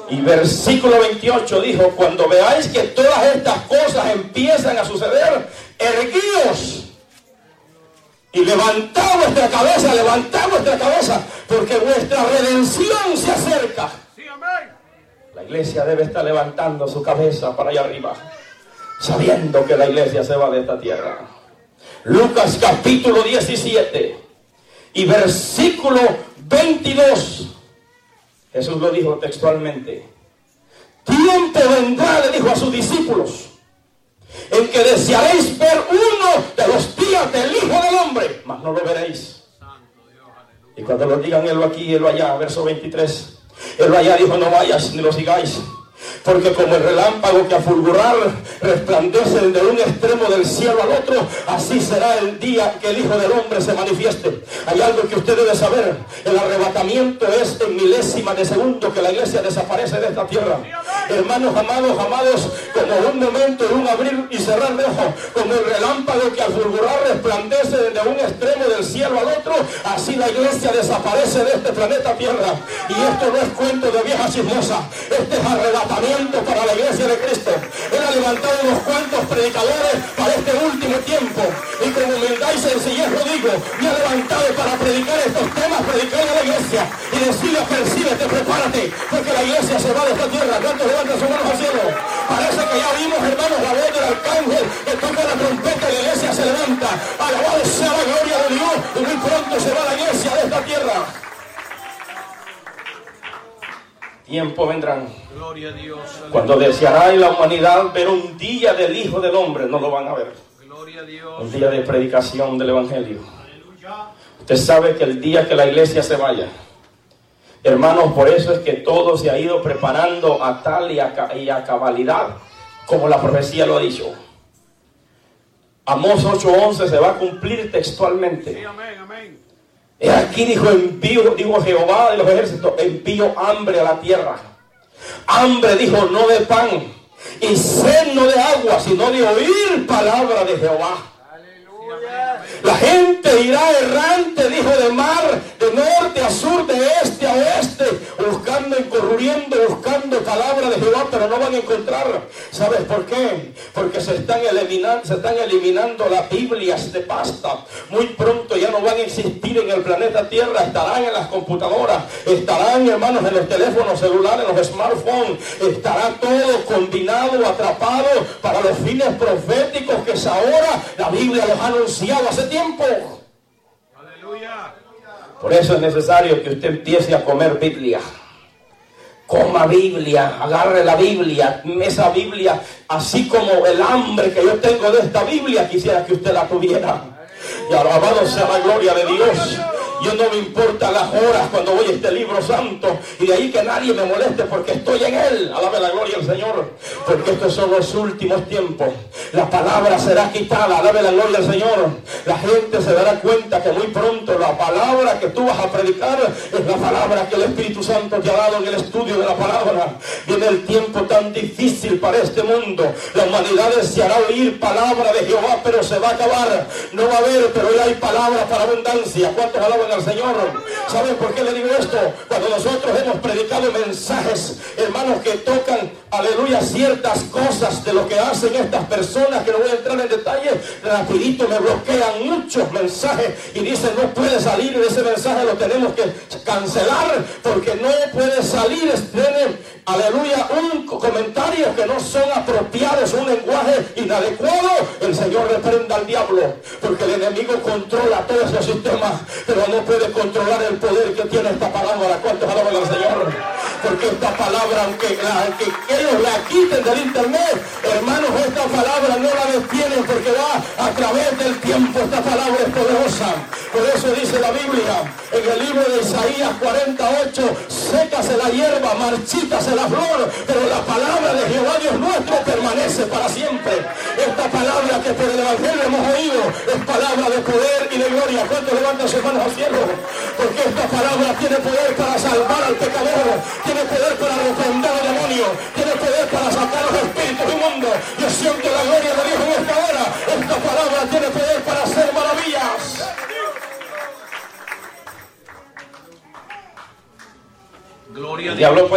Y versículo 28 dijo: cuando veáis que todas estas cosas empiezan a suceder, erguíos y levantad vuestra cabeza, porque vuestra redención se acerca. La iglesia debe estar levantando su cabeza para allá arriba, sabiendo que la iglesia se va de esta tierra. Lucas capítulo 17 y versículo 22. Jesús lo dijo textualmente: tiempo vendrá, le dijo a sus discípulos, en que desearéis ver uno de los días del Hijo del Hombre, mas no lo veréis. Y cuando lo digan, él aquí, él allá, verso 23, él allá dijo: no vayas ni lo sigáis, porque como el relámpago que a fulgurar resplandece de un extremo del cielo al otro, así será el día que el Hijo del Hombre se manifieste. Hay algo que usted debe saber: el arrebatamiento es en milésima de segundo que la iglesia desaparece de esta tierra. Hermanos amados, como un momento de un abrir y cerrar de ojos, como el relámpago que al fulgurar resplandece de un extremo del cielo al otro, así la iglesia desaparece de este planeta Tierra. Y esto no es cuento de vieja chismosa, este es arrebatamiento para la iglesia de Cristo. Él ha levantado unos cuantos predicadores para este último tiempo, y con humildad y sencillez lo digo, me ha levantado para predicar estos temas, predicar a la iglesia y decirle: percíbete, prepárate, porque la iglesia se va de esta tierra. ¿Cuántos levantan sus manos al cielo? Parece que ya vimos, hermanos, la voz del arcángel que toca la trompeta y la iglesia se levanta. Alabado sea la gloria de Dios, y muy pronto se va la iglesia de esta tierra. Tiempo vendrán, gloria a Dios, cuando deseará la humanidad ver un día del Hijo del Hombre, no lo van a ver. gloria a Dios, Un día de predicación del Evangelio. Usted sabe que el día que la iglesia se vaya, hermanos, por eso es que todo se ha ido preparando a tal y a cabalidad como la profecía lo ha dicho. Amós 8:11 se va a cumplir textualmente. sí, amén, amén. He aquí, dijo Jehová de los ejércitos: envío hambre a la tierra. Hambre, dijo, no de pan, y sed no de agua, sino de oír palabra de Jehová. La gente irá errante, dijo, de mar, de norte a sur, de este a oeste, buscando, incurriendo, buscando palabra de Jehová, pero no van a encontrar. ¿Sabes por qué? Porque se están eliminando las Biblias de pasta. Muy pronto ya no van a existir en el planeta Tierra. Estarán en las computadoras, estarán, hermanos, en los teléfonos celulares, en los smartphones. Estará todo combinado, atrapado para los fines proféticos que es ahora. La Biblia los ha anunciado hace tiempo. Aleluya. Por eso es necesario que usted empiece a comer Biblia. Coma Biblia, agarre la Biblia, esa Biblia, así como el hambre que yo tengo de esta Biblia, quisiera que usted la tuviera. Y alabado sea la gloria de Dios. Yo no me importa las horas cuando voy a este libro santo, y de ahí que nadie me moleste porque estoy en él. Alabe la gloria al Señor, porque estos son los últimos tiempos. La palabra será quitada. Alabe la gloria al Señor. La gente se dará cuenta que muy pronto la palabra que tú vas a predicar es la palabra que el Espíritu Santo te ha dado en el estudio de la palabra. Viene el tiempo tan difícil para este mundo. La humanidad deseará oír palabra de Jehová, pero se va a acabar. No va a haber, pero hoy hay palabra para abundancia. ¿Cuántos alaban al Señor? ¿Saben por qué le digo esto? Cuando nosotros hemos predicado mensajes, hermanos, que tocan, aleluya, ciertas cosas de lo que hacen estas personas, que no voy a entrar en detalle, rapidito me bloquean muchos mensajes y dicen: no puede salir de ese mensaje, lo tenemos que cancelar porque no puede salir. Tienen, aleluya, un comentario que no son apropiados, un lenguaje inadecuado. El Señor reprenda al diablo, porque el enemigo controla todo ese sistema, pero no puede controlar el poder que tiene esta palabra. ¿Cuántos alaban al Señor? Porque esta palabra, aunque ellos la quiten del internet, hermanos, esta palabra no la detienen, porque va a través del tiempo. Esta palabra es poderosa. Por eso dice la Biblia en el libro de Isaías 48: sécase la hierba, marchítase la flor, pero la palabra de Jehová Dios nuestro permanece para siempre. Esta palabra que por el Evangelio hemos oído es palabra de poder y de gloria. ¿Cuántos levantan sus manos al cielo? Porque esta palabra tiene poder para salvar al pecador, tiene poder para reprender al demonio, tiene poder para sacar los espíritus inmundos. Yo siento la gloria de Dios en esta hora. Esta palabra tiene poder para hacer maravillas. Gloria a Dios.